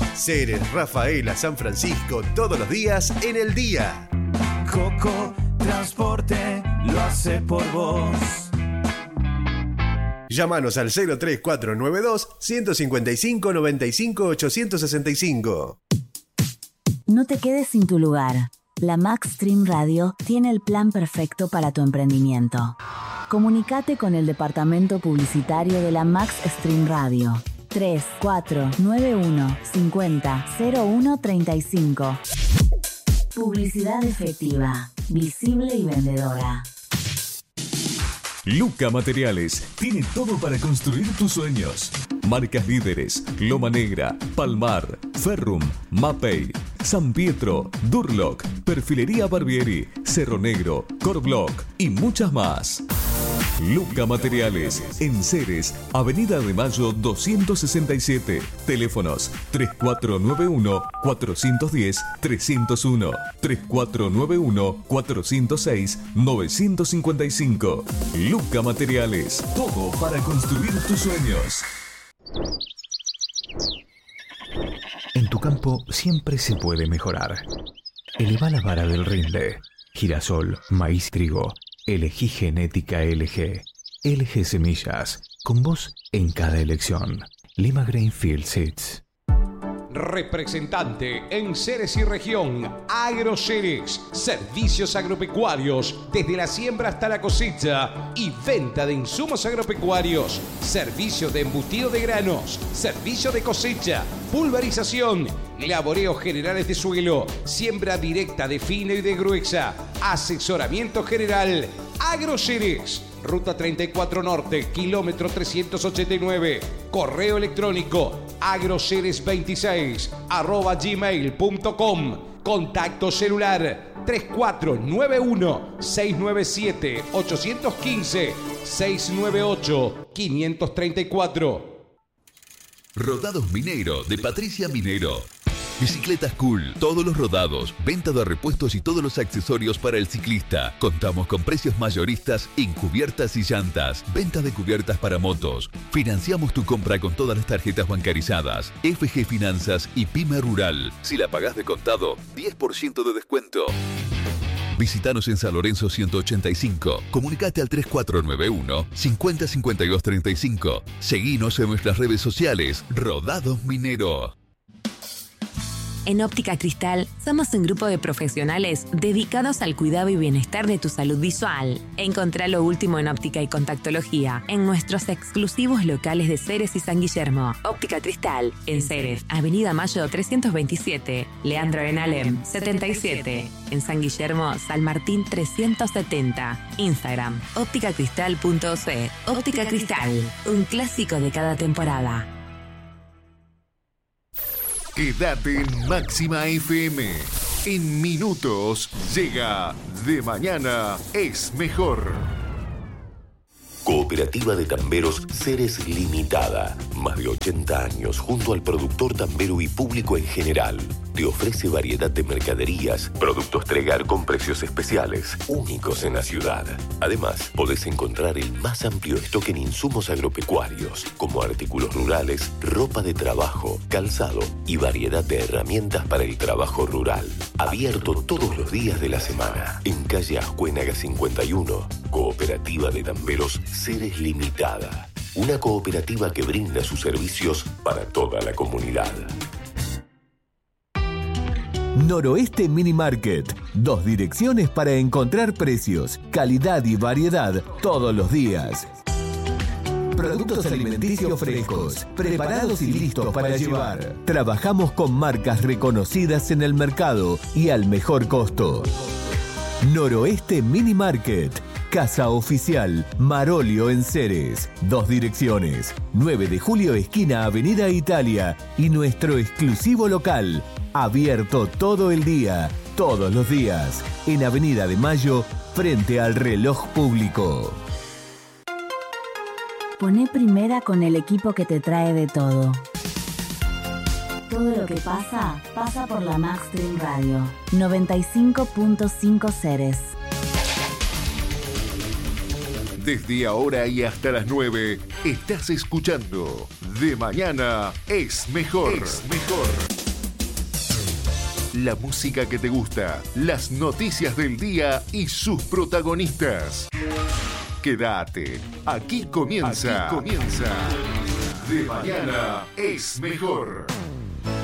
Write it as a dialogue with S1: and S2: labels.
S1: Ceres, Rafaela, San Francisco, todos los días en el día.
S2: Coco Transporte lo hace por vos.
S1: Llámanos al 03492 155 95 865.
S3: No te quedes sin tu lugar. La Max Stream Radio tiene el plan perfecto para tu emprendimiento. Comunicate con el departamento publicitario de la Max Stream Radio. 3491 50 01 35. Publicidad efectiva, visible y vendedora.
S4: Luca Materiales tiene todo para construir tus sueños. Marcas líderes: Loma Negra, Palmar, Ferrum, Mapei, San Pietro, Durlock, Perfilería Barbieri, Cerro Negro, Corblock y muchas más. Luca Materiales, en Ceres, Avenida de Mayo 267. Teléfonos 3491-410-301, 3491-406-955. Luca Materiales, todo para construir tus sueños.
S5: En tu campo siempre se puede mejorar. Eleva la vara del rinde. Girasol, maíz, trigo. Elegí genética LG. LG Semillas. Con vos en cada elección. Lima Grainfield Seeds.
S6: Representante en Ceres y región, AgroCeres, servicios agropecuarios desde la siembra hasta la cosecha y venta de insumos agropecuarios, servicio de embutido de granos, servicio de cosecha, pulverización, laboreos generales de suelo, siembra directa de fina y de gruesa, asesoramiento general. AgroCeres, Ruta 34 Norte, kilómetro 389, correo electrónico agroceres26@gmail.com, contacto celular 3491-697-815, 698-534.
S7: Rodados Minero de Patricia Minero. Bicicletas cool, todos los rodados, venta de repuestos y todos los accesorios para el ciclista. Contamos con precios mayoristas en cubiertas y llantas, venta de cubiertas para motos. Financiamos tu compra con todas las tarjetas bancarizadas, FG Finanzas y Pyme Rural. Si la pagás de contado, 10% de descuento. Visítanos en San Lorenzo 185. Comunicate al 3491 50 52 35. Seguinos en nuestras redes sociales. Rodados Minero.
S8: En Óptica Cristal somos un grupo de profesionales dedicados al cuidado y bienestar de tu salud visual. Encontrá lo último en óptica y contactología en nuestros exclusivos locales de Ceres y San Guillermo. Óptica Cristal, en Ceres, Avenida Mayo 327, Leandro Benalem 77, en San Guillermo, San Martín 370. Instagram, ópticacristal.c. Óptica Cristal, un clásico de cada temporada.
S7: Quédate en Máxima FM. En minutos llega De Mañana es Mejor.
S9: Cooperativa de Tamberos Ceres Limitada. Más de 80 años junto al productor tambero y público en general. Te ofrece variedad de mercaderías, productos Tregar con precios especiales, únicos en la ciudad. Además, podés encontrar el más amplio stock en insumos agropecuarios, como artículos rurales, ropa de trabajo, calzado y variedad de herramientas para el trabajo rural. Abierto todos los días de la semana. En calle Ascuénaga 51. Cooperativa de Tamberos Ceres Limitada. Una cooperativa que brinda sus servicios para toda la comunidad.
S10: Noroeste Mini Market. 2 direcciones para encontrar precios, calidad y variedad todos los días. Productos alimenticios frescos, preparados y listos para llevar. Trabajamos con marcas reconocidas en el mercado y al mejor costo. Noroeste Mini Market. Casa Oficial, Marolio en Ceres. 2 direcciones. 9 de julio, esquina Avenida Italia. Y nuestro exclusivo local, abierto todo el día, todos los días. En Avenida de Mayo, frente al reloj público.
S3: Poné primera con el equipo que te trae de todo. Todo lo que pasa, pasa por la Max Stream Radio. 95.5 Ceres.
S7: Desde ahora y hasta las 9, estás escuchando De Mañana es Mejor. Es Mejor.
S11: La música que te gusta, las noticias del día y sus protagonistas. Quédate, aquí comienza. De mañana es mejor.